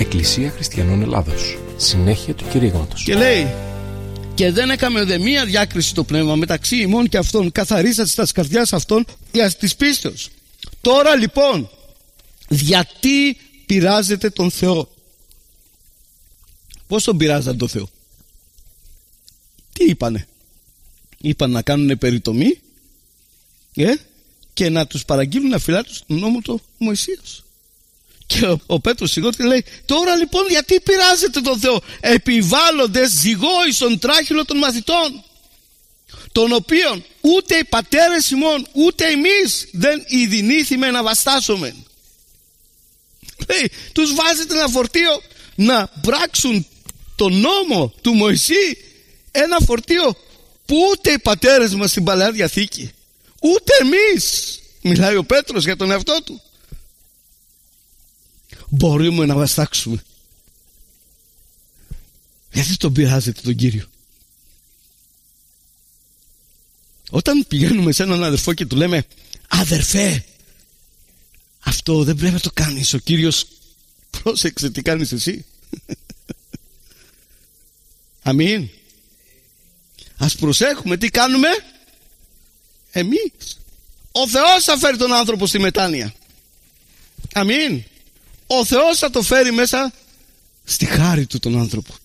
Εκκλησία Χριστιανών Ελλάδος. Συνέχεια του κηρύγματος. Και λέει: και δεν έκαμε ουδε μία διάκριση το πνεύμα μεταξύ ημών και αυτών, καθαρίσατε τα καρδιάς αυτών δια της πίστεως. Τώρα λοιπόν, γιατί πειράζετε τον Θεό? Πώς τον πειράζαν τον Θεό? Τι είπανε? Είπαν να κάνουν περιτομή και να τους παραγγείλουν να φυλάτουν τον νόμο του Μωυσίας. Και ο Πέτρος συγχωρεί, λέει: τώρα λοιπόν γιατί πειράζετε τον Θεό, επιβάλλοντες ζυγόησον τράχυλο των μαθητών, των οποίων ούτε οι πατέρες ημών ούτε εμείς δεν ειδηνήθημε να βαστάσουμε. Λέει, τους βάζετε ένα φορτίο να πράξουν τον νόμο του Μωυσή, ένα φορτίο που ούτε οι πατέρες μας στην Παλαιά Διαθήκη, ούτε εμείς, μιλάει ο Πέτρος για τον εαυτό του, μπορούμε να βαστάξουμε. Γιατί τον πειράζετε τον Κύριο? Όταν πηγαίνουμε σε έναν αδερφό και του λέμε: αδερφέ, αυτό δεν πρέπει να το κάνεις, ο Κύριος πρόσεξε τι κάνεις εσύ. Αμήν. Ας προσέχουμε τι κάνουμε εμείς. Ο Θεός θα φέρει τον άνθρωπο στη μετάνοια. Αμήν. Ο Θεός θα το φέρει μέσα στη χάρη του τον άνθρωπο.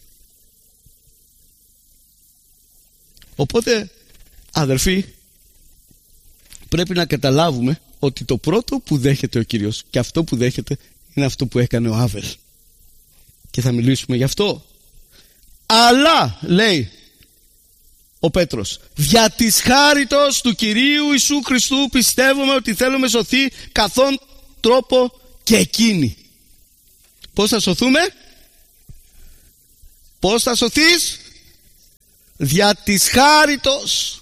Οπότε, αδερφοί, πρέπει να καταλάβουμε ότι το πρώτο που δέχεται ο Κύριος και αυτό που δέχεται είναι αυτό που έκανε ο Άβελ. Και θα μιλήσουμε γι' αυτό. Αλλά, λέει ο Πέτρος, δια της χάριτος του Κυρίου Ιησού Χριστού πιστεύουμε ότι θέλουμε σωθεί καθόν τρόπο και εκείνη. Πώς θα σωθούμε? Πώς θα σωθείς? Δια της χάριτος.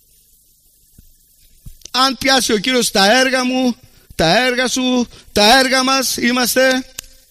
Αν πιάσει ο Κύριος τα έργα μου, τα έργα σου, τα έργα μας, είμαστε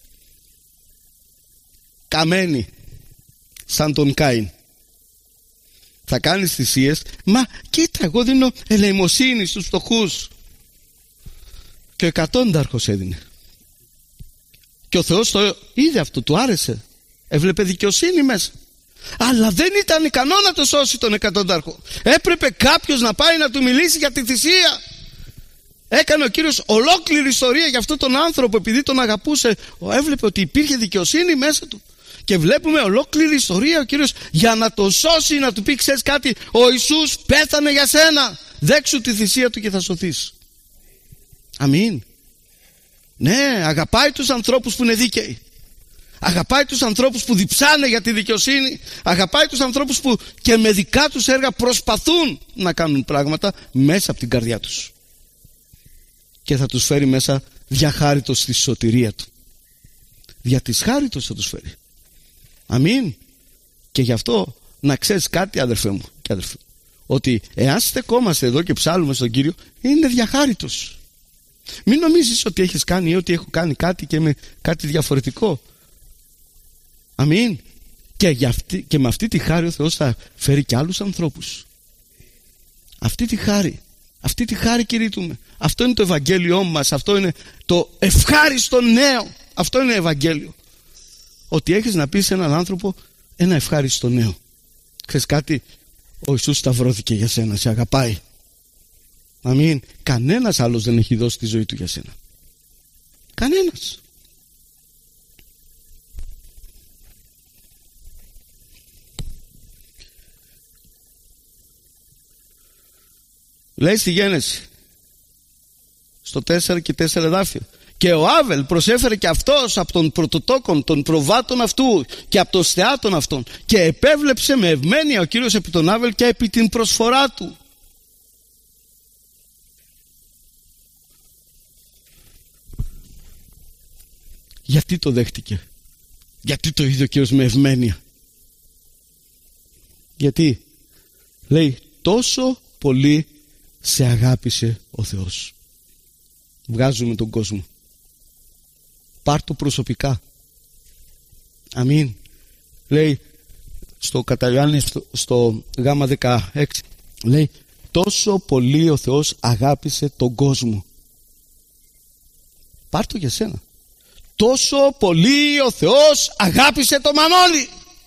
καμένοι σαν τον Κάιν. Θα κάνεις θυσίες, μα κοίτα, εγώ δίνω ελεημοσύνη στους φτωχούς. Και ο 100 έδινε. Και ο Θεός το είδε αυτό, του άρεσε. Έβλεπε δικαιοσύνη μέσα. Αλλά δεν ήταν ικανό να το σώσει τον 100. Έπρεπε κάποιος να πάει να του μιλήσει για τη θυσία. Έκανε ο Κύριος ολόκληρη ιστορία για αυτόν τον άνθρωπο, επειδή τον αγαπούσε. Έβλεπε ότι υπήρχε δικαιοσύνη μέσα του. Και βλέπουμε ολόκληρη ιστορία ο Κύριος για να το σώσει, να του πει: ξέρεις κάτι, ο Ιησούς πέθανε για σένα, δέξου τη θυσία του και θα σωθείς. Αμήν. Ναι, αγαπάει τους ανθρώπους που είναι δίκαιοι. Αγαπάει τους ανθρώπους που διψάνε για τη δικαιοσύνη. Αγαπάει τους ανθρώπους που και με δικά τους έργα προσπαθούν να κάνουν πράγματα μέσα από την καρδιά τους. Και θα τους φέρει μέσα διαχάριτος στη σωτηρία του. Δια της χάριτος θα τους φέρει. Αμήν. Και γι' αυτό να ξέρεις κάτι, αδερφέ μου και αδερφέ, ότι εάν στεκόμαστε εδώ και ψάλουμε στον Κύριο, είναι διαχάριτος. Μην νομίζεις ότι έχεις κάνει ή ότι έχω κάνει κάτι και με κάτι διαφορετικό. Αμήν. Και με αυτή τη χάρη ο Θεός θα φέρει και άλλους ανθρώπους. Αυτή τη χάρη κηρύττουμε. Αυτό είναι το Ευαγγέλιό μας. Αυτό είναι το ευχάριστο νέο. Αυτό είναι Ευαγγέλιο. Ότι έχεις να πεις σε έναν άνθρωπο ένα ευχάριστο νέο. Ξέρεις κάτι, ο Ιησούς σταυρώθηκε για σένα, σε αγαπάει. Αμήν. Κανένας άλλος δεν έχει δώσει τη ζωή του για σένα. Κανένας. Λέει στη Γένεση στο 4 και 4 εδάφια: και ο Άβελ προσέφερε και αυτός από τον πρωτοτόκον των προβάτων αυτού και από το στεάτων αυτών, και επέβλεψε με ευμένεια ο Κύριος επί τον Άβελ και επί την προσφορά του. Γιατί το δέχτηκε? Γιατί το είδε ο Κύριος με ευμένεια? Γιατί λέει: τόσο πολύ σε αγάπησε ο Θεός. Βγάζουμε τον κόσμο. Πάρ' το προσωπικά. Αμήν. Λέει στο κατά Ιωάννη στο γάμα 16, λέει: τόσο πολύ ο Θεός αγάπησε τον κόσμο. Πάρ' το για σένα. τόσο πολύ ο Θεός αγάπησε το Μανώλη.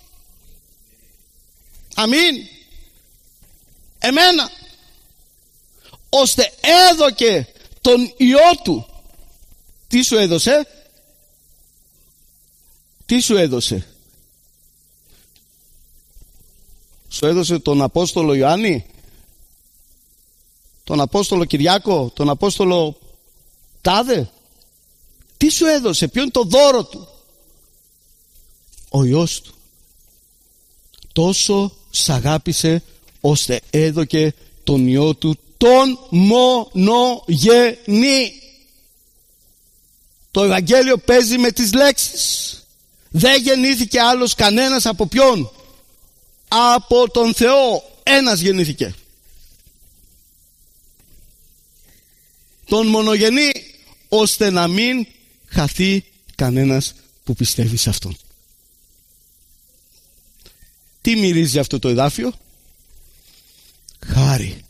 Αμήν. Εμένα. Ώστε έδωκε τον Υιό Του. Τι σου έδωσε? Τι σου έδωσε? Σου έδωσε τον Απόστολο Ιωάννη, τον Απόστολο Κυριάκο, τον Απόστολο Τάδε? Τι σου έδωσε? Ποιο είναι το δώρο Του? Ο Υιός Του. Τόσο σ' αγάπησε ώστε έδωκε τον Υιό Του, τον μονογενή. Το Ευαγγέλιο παίζει με τις λέξεις. Δεν γεννήθηκε άλλος κανένας από ποιον? Από τον Θεό. Ένας γεννήθηκε. Τον μονογενή, ώστε να μην χαθεί κανένας που πιστεύει σε Αυτόν. Τι μυρίζει αυτό το εδάφιο? Χάρη.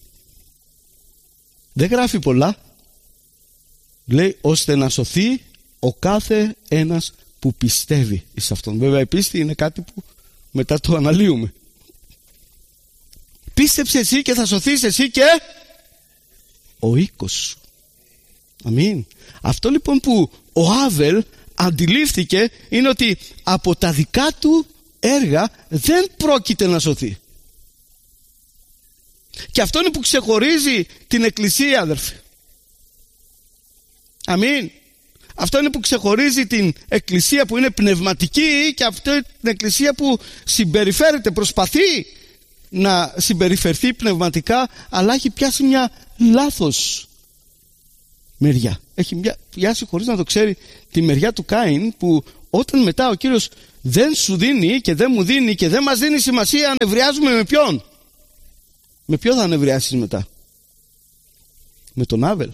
Δεν γράφει πολλά. Λέει ώστε να σωθεί ο κάθε ένας που πιστεύει εις Αυτόν. Βέβαια η πίστη είναι κάτι που μετά το αναλύουμε. Πίστεψε εσύ και θα σωθείς εσύ και ο οίκος σου. Αμήν. Αυτό λοιπόν που ο Άβελ αντιλήφθηκε είναι ότι από τα δικά του έργα δεν πρόκειται να σωθεί. Και αυτό είναι που ξεχωρίζει την Εκκλησία, αδερφέ. Αμήν. Αυτό είναι που ξεχωρίζει την Εκκλησία που είναι πνευματική και αυτή την Εκκλησία που συμπεριφέρεται, προσπαθεί να συμπεριφερθεί πνευματικά, αλλά έχει πιάσει μια λάθος μεριά. Έχει πιάσει χωρίς να το ξέρει τη μεριά του Κάιν, που όταν μετά ο Κύριος δεν σου δίνει και δεν μου δίνει και δεν μας δίνει σημασία, ανευριάζουμε με ποιον? Με ποιον θα ανευριάσεις μετά? Με τον Άβελ.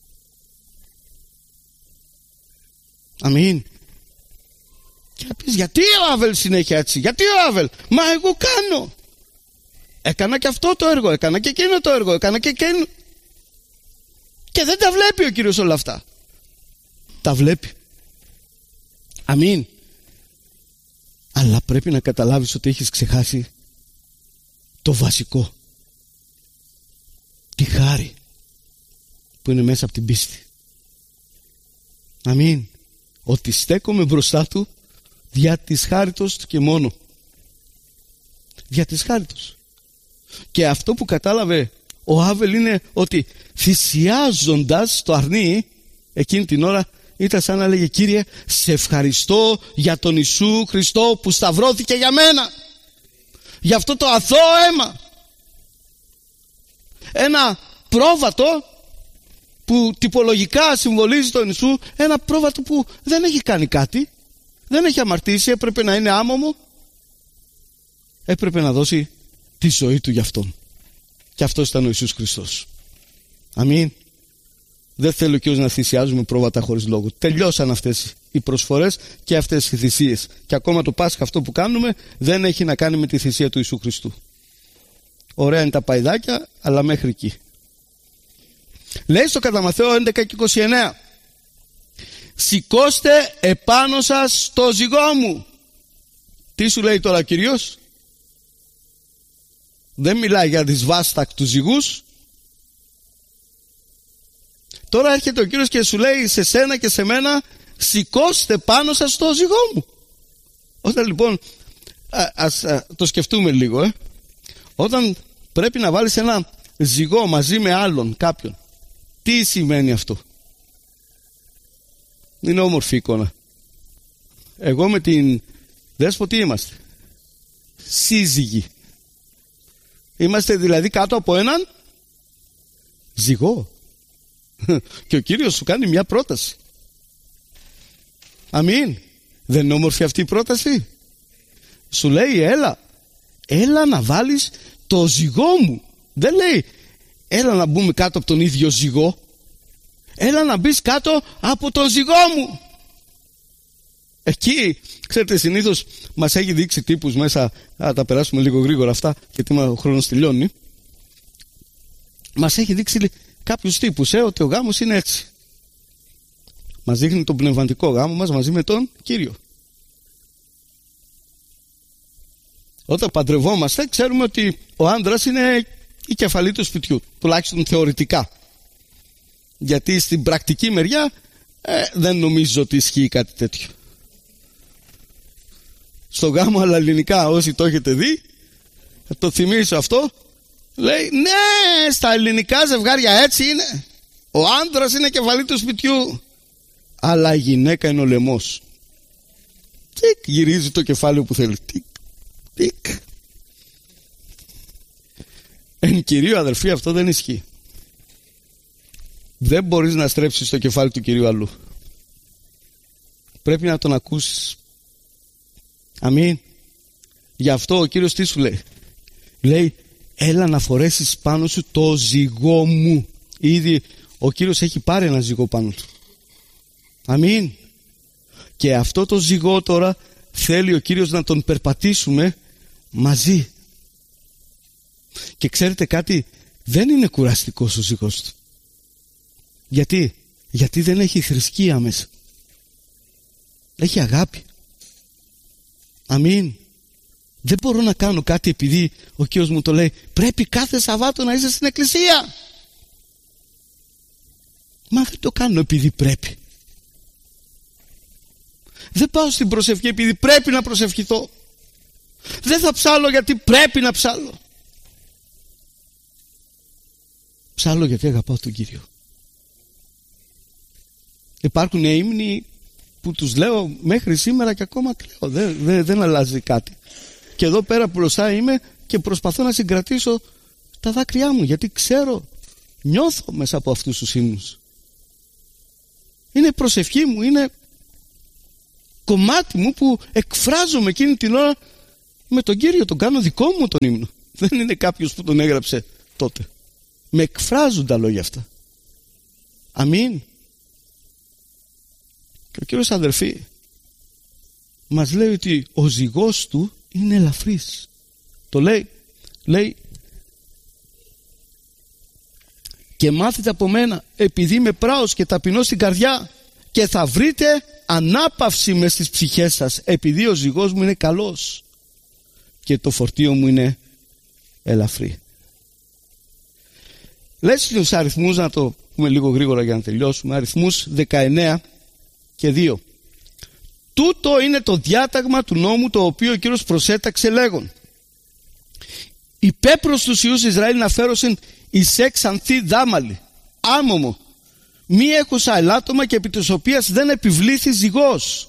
Αμήν. Και να πεις γιατί ο Άβελ συνέχεια έτσι? Γιατί ο Άβελ? Μα εγώ κάνω. Έκανα και αυτό το έργο, έκανα και εκείνο το έργο, έκανα και εκείνο. Και δεν τα βλέπει ο Κύριος όλα αυτά. Τα βλέπει. Αμήν. Αλλά πρέπει να καταλάβεις ότι έχεις ξεχάσει το βασικό. Τη χάρη που είναι μέσα από την πίστη. Αμήν. Ότι στέκομαι μπροστά Του δια της χάριτος και μόνο. Δια της χάριτος. Και αυτό που κατάλαβε ο Άβελ είναι ότι θυσιάζοντας το αρνί εκείνη την ώρα, ήταν σαν να λέγε Κύριε, σε ευχαριστώ για τον Ιησού Χριστό που σταυρώθηκε για μένα, για αυτό το αθώο αίμα. Ένα πρόβατο που τυπολογικά συμβολίζει τον Ιησού, ένα πρόβατο που δεν έχει κάνει κάτι, δεν έχει αμαρτήσει, έπρεπε να είναι άμωμο, έπρεπε να δώσει τη ζωή του για Αυτόν. Και αυτός ήταν ο Ιησούς Χριστός. Αμήν. Δεν θέλω και να θυσιάζουμε πρόβατα χωρίς λόγο. Τελειώσαν αυτές οι προσφορές και αυτές οι θυσίες. Και ακόμα το Πάσχα αυτό που κάνουμε δεν έχει να κάνει με τη θυσία του Ιησού Χριστού. Ωραία είναι τα παϊδάκια, αλλά μέχρι εκεί. Λέει στο κατά Μαθαίο 11 και 29, σηκώστε επάνω σας το ζυγό μου. Τι σου λέει τώρα ο Κύριος? Δεν μιλάει για δυσβάστακτους ζυγούς. Τώρα έρχεται ο Κύριος και σου λέει σε σένα και σε μένα, σηκώστε πάνω σας το ζυγό μου. Όταν λοιπόν ας το σκεφτούμε λίγο, όταν πρέπει να βάλεις ένα ζυγό μαζί με άλλον κάποιον, τι σημαίνει αυτό? Είναι όμορφη εικόνα. Εγώ με την Δέσπο τι είμαστε? Σύζυγοι. Είμαστε δηλαδή κάτω από έναν ζυγό. Και ο Κύριος σου κάνει μια πρόταση. Αμήν. Δεν είναι όμορφη αυτή η πρόταση? Σου λέει έλα να βάλεις το ζυγό μου. Δεν λέει έλα να μπούμε κάτω από τον ίδιο ζυγό. Έλα να μπεις κάτω από τον ζυγό μου. Εκεί, ξέρετε, συνήθως μας έχει δείξει τύπους μέσα. Θα τα περάσουμε λίγο γρήγορα αυτά, γιατί ο χρόνος τελειώνει. Μας έχει δείξει κάποιους τύπους, ότι ο γάμος είναι έτσι. Μας δείχνει τον πνευματικό γάμο μας μαζί με τον Κύριο. Όταν παντρευόμαστε ξέρουμε ότι ο άντρας είναι η κεφαλή του σπιτιού, τουλάχιστον θεωρητικά. Γιατί στην πρακτική μεριά δεν νομίζω ότι ισχύει κάτι τέτοιο. Στο γάμο αλλά ελληνικά, όσοι το έχετε δει, θα το θυμίσω αυτό, λέει ναι, στα ελληνικά ζευγάρια έτσι είναι. Ο άντρας είναι κεφαλή του σπιτιού, αλλά η γυναίκα είναι ο λαιμός. Τικ, γυρίζει το κεφάλι που θέλει. Τικ, τικ. Εν κυρίω, αδερφοί, αυτό δεν ισχύει. Δεν μπορείς να στρέψεις το κεφάλι του Κυρίου αλλού. Πρέπει να τον ακούσεις. Αμήν. Γι' αυτό ο Κύριος τι σου λέει? Λέει, έλα να φορέσεις πάνω σου το ζυγό μου. Ήδη ο Κύριος έχει πάρει ένα ζυγό πάνω του. Αμήν. Και αυτό το ζυγό τώρα θέλει ο Κύριος να τον περπατήσουμε μαζί. Και ξέρετε κάτι, δεν είναι κουραστικός ο ζυγός του. Γιατί δεν έχει θρησκεία μέσα. Έχει αγάπη. Αμήν. Δεν μπορώ να κάνω κάτι επειδή ο Κύριος μου το λέει, πρέπει κάθε Σαββάτο να είσαι στην εκκλησία. Μα δεν το κάνω επειδή πρέπει. Δεν πάω στην προσευχή επειδή πρέπει να προσευχηθώ. Δεν θα ψάλω γιατί πρέπει να ψάλω. Ψάλω γιατί αγαπάω τον Κύριο. Υπάρχουν ύμνοι που τους λέω μέχρι σήμερα και ακόμα κλαίω. Δεν αλλάζει κάτι. Και εδώ πέρα μπροστά είμαι και προσπαθώ να συγκρατήσω τα δάκρυά μου, γιατί ξέρω, νιώθω μέσα από αυτούς τους ύμνους. Είναι η προσευχή μου, είναι κομμάτι μου που εκφράζομαι εκείνη την ώρα με τον Κύριο. Τον κάνω δικό μου τον ύμνο. Δεν είναι κάποιος που τον έγραψε τότε. Με εκφράζουν τα λόγια αυτά. Αμήν. Και ο Κύριος, αδερφοί, μας λέει ότι ο ζυγός του είναι ελαφρύς. Το λέει και μάθετε από μένα επειδή είμαι πράος και ταπεινός στην καρδιά και θα βρείτε ανάπαυση μες στις ψυχές σας, επειδή ο ζυγός μου είναι καλός και το φορτίο μου είναι ελαφρύ. Λέει στους αριθμούς, να το πούμε λίγο γρήγορα για να τελειώσουμε, αριθμούς 19 και 2. Τούτο είναι το διάταγμα του νόμου το οποίο ο Κύριος προσέταξε λέγον. Υπέπρος τους Υιούς Ισραήλ να φέρωσιν εις ξανθή δάμαλη, άμωμο, μη έχουσα ελάττωμα και επί της οποίας δεν επιβλήθη ζυγός.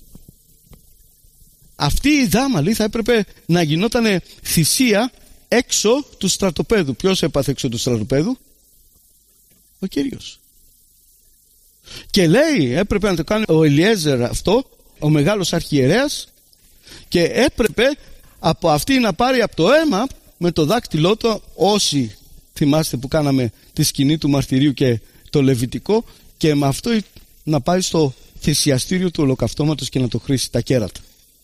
Αυτή η δάμαλη θα έπρεπε να γινόταν θυσία έξω του στρατοπέδου. Ποιος έπαθε έξω του στρατοπέδου? Ο Κύριος. Και λέει, έπρεπε να το κάνει ο Ελιέζερ αυτό, ο μεγάλος αρχιερέας, και έπρεπε από αυτή να πάρει από το αίμα με το δάκτυλό του, όσοι θυμάστε που κάναμε τη σκηνή του μαρτυρίου και το λεβιτικό, και με αυτό να πάει στο θυσιαστήριο του ολοκαυτώματος και να το χρήσει τα κέρατα.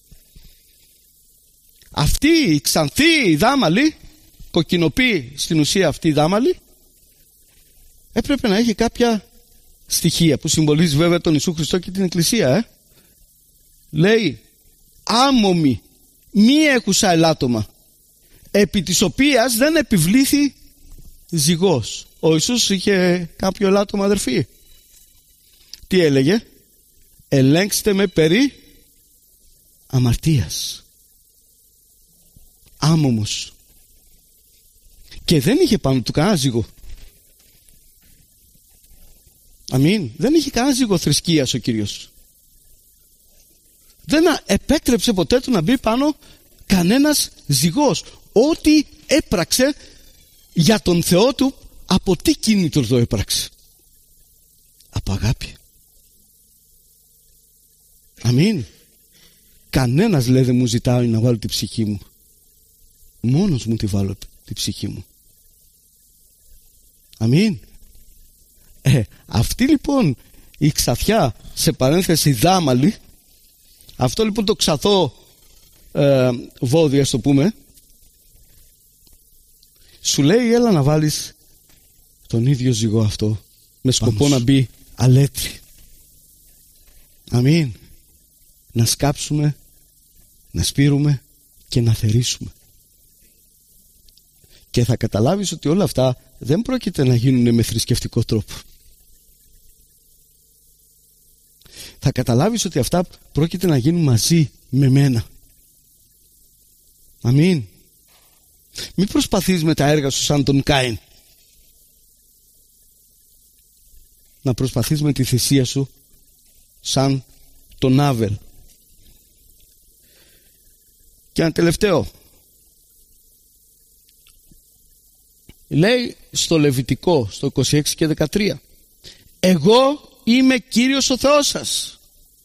Αυτή η ξανθή η δάμαλη, κοκκινοπή στην ουσία αυτή η δάμαλη, έπρεπε να έχει κάποια στοιχεία που συμβολίζει βέβαια τον Ιησού Χριστό και την Εκκλησία. Λέει άμωμη, μη έχουσα ελάττωμα, επί της οποίας δεν επιβλήθη ζυγός. Ο Ιησούς είχε κάποιο ελάττωμα, αδερφοί? Τι έλεγε? Ελέγξτε με περί αμαρτίας. Άμωμος. Και δεν είχε πάνω του κανένα ζυγό. Αμήν. Δεν είχε κανένα ζυγό θρησκείας ο Κύριος. Δεν επέτρεψε ποτέ του να μπει πάνω κανένας ζυγός. Ό,τι έπραξε για τον Θεό του, από τι κίνητρο το έπραξε? Από αγάπη. Αμήν. Κανένας, λέει, δεν μου ζητάει να βάλω την ψυχή μου. Μόνος μου τη βάλω την ψυχή μου. Αμήν. Αυτή λοιπόν η ξαθιά, σε παρένθεση δάμαλη, αυτό λοιπόν το ξαθό βόδι, ας το πούμε, σου λέει έλα να βάλεις τον ίδιο ζυγό αυτό με σκοπό να μπει αλέτρι. Αμήν. Να σκάψουμε, να σπείρουμε και να θερήσουμε. Και θα καταλάβεις ότι όλα αυτά δεν πρόκειται να γίνουν με θρησκευτικό τρόπο. Θα καταλάβεις ότι αυτά πρόκειται να γίνουν μαζί με μένα. Αμήν. Μην προσπαθείς με τα έργα σου σαν τον Κάιν. Να προσπαθείς με τη θυσία σου σαν τον Άβελ. Και ένα τελευταίο. Λέει στο Λεβιτικό, στο 26 και 13, εγώ είμαι Κύριος ο Θεός σας,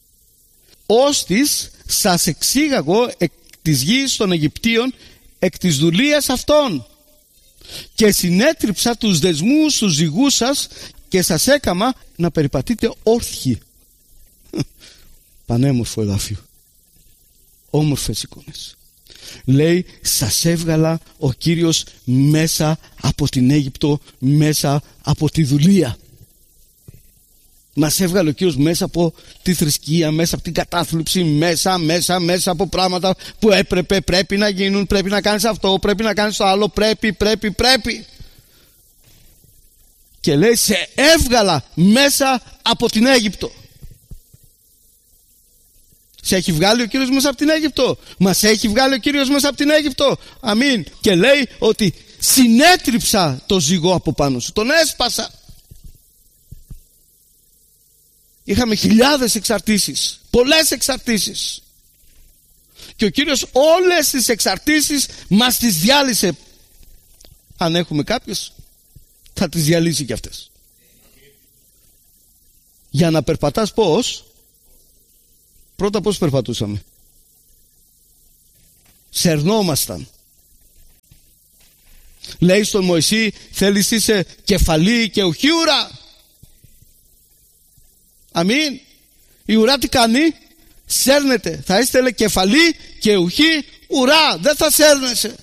ώστις σας εξήγαγω εκ της γης των Αιγυπτίων, εκ της δουλείας αυτών, και συνέτριψα τους δεσμούς τους ζυγούς σας και σας έκαμα να περιπατείτε όρθιοι. Πανέμορφο εδάφιο, όμορφες εικόνες. Λέει, σας έβγαλα ο Κύριος μέσα από την Αίγυπτο, μέσα από τη δουλεία. Μας έβγαλε ο Κύριος μέσα από τη θρησκεία, μέσα από την κατάθλιψη, μέσα από πράγματα που πρέπει να γίνουν, πρέπει να κάνεις αυτό, πρέπει να κάνεις το άλλο, πρέπει. Και λέει, σε έβγαλα μέσα από την Αίγυπτο. Σε έχει βγάλει ο Κύριος μέσα από την Αίγυπτο. Μας έχει βγάλει ο Κύριος μέσα από την Αίγυπτο. Αμήν. Και λέει ότι συνέτριψα το ζυγό από πάνω σου, τον έσπασα. Είχαμε χιλιάδες εξαρτήσεις, πολλές εξαρτήσεις, και ο Κύριος όλες τις εξαρτήσεις μας τις διάλυσε. Αν έχουμε κάποιες, θα τις διαλύσει και αυτές. Για να περπατάς πώς? Πρώτα πώς περπατούσαμε? Σερνόμασταν. Λέει στον Μωυσή, θέλεις είσαι κεφαλή και ουχή ουρά? Αμήν. Η ουρά τι κάνει? Σέρνεται. Θα είστε λέει κεφαλή και ουχή ουρά. Δεν θα σέρνεσαι.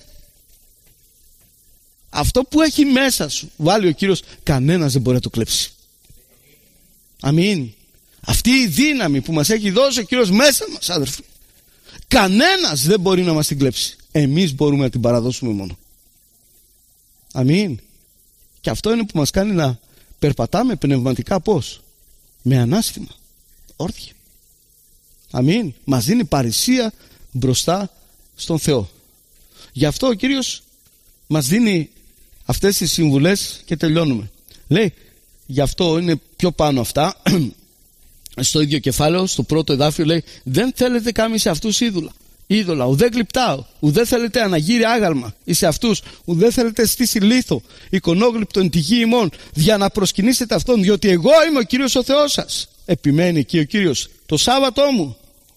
Αυτό που έχει μέσα σου βάλει ο Κύριος, κανένας δεν μπορεί να το κλέψει. Αμήν. Αυτή η δύναμη που μας έχει δώσει ο Κύριος μέσα μας, αδερφοί, κανένας δεν μπορεί να μας την κλέψει. Εμείς μπορούμε να την παραδώσουμε μόνο. Αμήν. Και αυτό είναι που μας κάνει να περπατάμε πνευματικά πώς? Με ανάστημα, όρθια. Αμήν. Μας δίνει παρησία μπροστά στον Θεό. Γι' αυτό ο Κύριος μας δίνει αυτές τις συμβουλές και τελειώνουμε. Λέει, γι' αυτό είναι πιο πάνω αυτά, στο ίδιο κεφάλαιο, στο πρώτο εδάφιο λέει, δεν θέλετε κάμει σε αυτούς είδωλα, ουδέ γλυπτάω, ουδέ θέλετε αναγύρι άγαλμα εις σε αυτούς, ουδέ θέλετε στήσει λίθο, εικονόγλυπτο εν τη γη ημών, για να προσκυνήσετε αυτόν, διότι εγώ είμαι ο Κύριος ο Θεός σας. Επιμένει εκεί ο Κύριος, το Σάββατό μου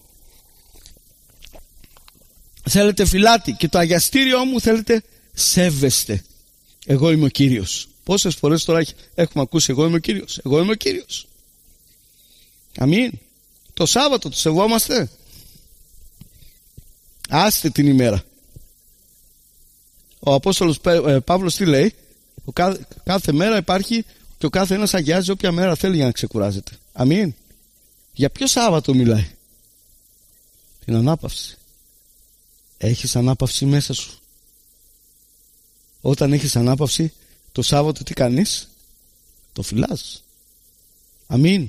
θέλετε φυλάτη και το αγιαστήριό μου θέλετε σέβεστε. Εγώ είμαι ο Κύριος. Πόσες φορές τώρα έχουμε ακούσει εγώ είμαι ο Κύριος, εγώ είμαι ο Κύριος. Αμήν. Το Σάββατο το σεβόμαστε? Άστε την ημέρα. Ο Απόστολος Παύλος τι λέει? Κάθε μέρα υπάρχει και ο κάθε ένας αγιάζει όποια μέρα θέλει για να ξεκουράζεται. Αμήν. Για ποιο Σάββατο μιλάει? Την ανάπαυση. Έχεις ανάπαυση μέσα σου? Όταν έχεις ανάπαυση, το Σάββατο τι κάνεις? Το φυλάς. Αμήν.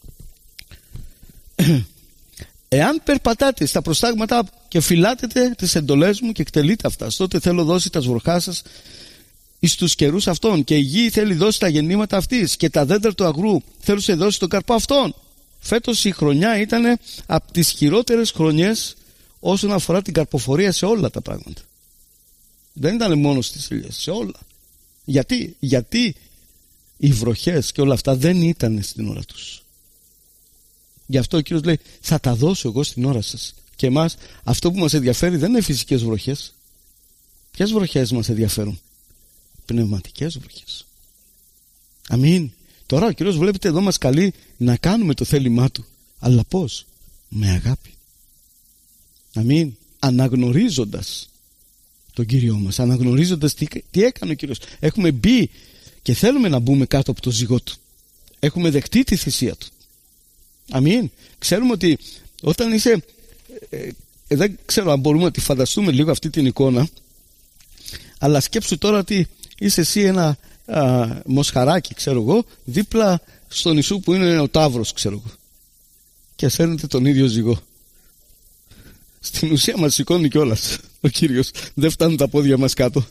Εάν περπατάτε στα προστάγματα και φυλάτετε τις εντολές μου και εκτελείτε αυτά, τότε θέλω δώσει τα σβορχά σας εις τους καιρούς αυτών, και η γη θέλει δώσει τα γεννήματα αυτής, και τα δέντρα του αγρού θέλω σε δώσει τον καρπό αυτών. Φέτος η χρονιά ήταν από τις χειρότερες χρονιές όσον αφορά την καρποφορία σε όλα τα πράγματα. Δεν ήταν μόνο στις ελιές, σε όλα. Γιατί οι βροχές και όλα αυτά δεν ήταν στην ώρα τους. Γι' αυτό ο Κύριος λέει, θα τα δώσω εγώ στην ώρα σας. Και εμάς αυτό που μας ενδιαφέρει δεν είναι φυσικές βροχές. Ποιες βροχές μας ενδιαφέρουν? Πνευματικές βροχές. Αμήν. Τώρα ο Κύριος, βλέπετε εδώ, μας καλεί να κάνουμε το θέλημά Του. Αλλά πώς? Με αγάπη. Αμήν. Αναγνωρίζοντας τον Κύριο μας, αναγνωρίζοντας τι έκανε ο Κύριος. Έχουμε μπει και θέλουμε να μπούμε κάτω από το ζυγό Του. Έχουμε δεχτεί τη θυσία Του. Αμήν. Ξέρουμε ότι όταν είσαι, δεν ξέρω αν μπορούμε να τη φανταστούμε λίγο αυτή την εικόνα, αλλά σκέψου τώρα ότι είσαι εσύ ένα μοσχαράκι, ξέρω εγώ, δίπλα στο νησού που είναι ο Ταύρος, ξέρω εγώ, και σέρνετε τον ίδιο ζυγό. Στην ουσία μας σηκώνει κιόλας ο Κύριος, δεν φτάνουν τα πόδια μας κάτω.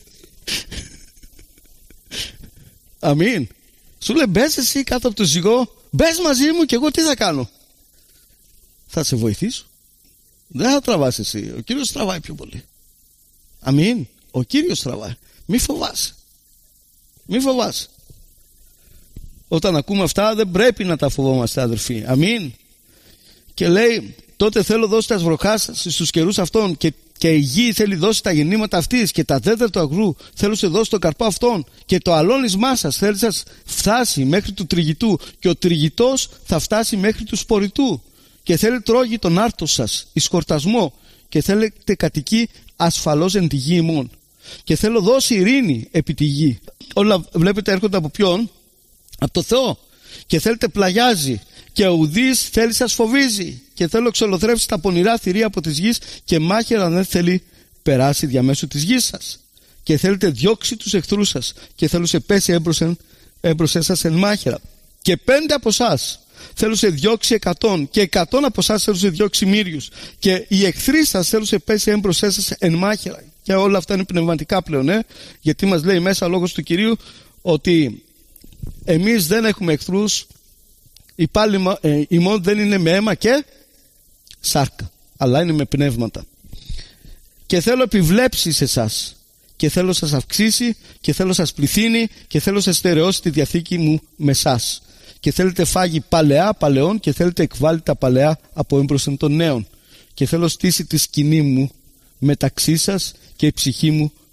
Αμήν. Σου λέει, μπες εσύ κάτω από το ζυγό, μπες μαζί μου και εγώ τι θα κάνω? Θα σε βοηθήσω. Δεν θα τραβάς εσύ, ο Κύριος τραβάει πιο πολύ. Αμήν. Ο Κύριος τραβάει. Μη φοβάσαι. Μη φοβάσαι. Όταν ακούμε αυτά δεν πρέπει να τα φοβόμαστε, αδερφοί. Αμήν. Και λέει, τότε θέλω δώσει τα βροχά στους καιρούς αυτών, και η γη θέλει δώσει τα γεννήματα αυτής, και τα δέντρα του αγρού θέλω σε δώσει το καρπό αυτών, και το αλώνισμά σας θέλει σας φτάσει μέχρι του τριγητού, και ο τριγητός θα φτάσει μέχρι του σπορητού, και θέλει τρώγει τον άρτο σας εις χορτασμό, και θέλετε κατοικεί ασφαλώς εν τη γη ημών, και θέλω δώσει ειρήνη επί τη γη. Όλα βλέπετε έρχονται από ποιον? Από το Θεό. Και θέλετε πλαγιάζει, και ο ουδής θέλει σας φοβίζει, και θέλω εξολοθρεύσει τα πονηρά θηρία από της γης, και μάχαιρα δεν θέλει περάσει διαμέσου της γης σας. Και θέλετε διώξει τους εχθρούς σας, και θέλω σε πέσει έμπροσέ σας εν μάχαιρα. Και 5 από εσάς θέλω σε διώξει 100, και 100 από εσάς θέλω σε διώξει μύριους, και οι εχθροί σας θέλω σε πέσει έμπροσέ σας εν μάχαιρα. Και όλα αυτά είναι πνευματικά πλέον, γιατί μας λέει μέσα λόγος του Κυρίου ότι εμείς δεν έχουμε εχθρούς, οι πάλι ημών δεν είναι με αίμα και σάρκα, αλλά είναι με πνεύματα. Και θέλω επιβλέψει σε εσάς, και θέλω σας αυξήσει, και θέλω σας πληθύνει, και θέλω σας στερεώσει τη διαθήκη μου με εσάς. Και θέλετε φάγει παλαιά παλαιών, και θέλετε εκβάλει τα παλαιά από έμπροσθεν των νέων. Και θέλω στήσει τη σκηνή μου μεταξύ σας, και η ψυχή μου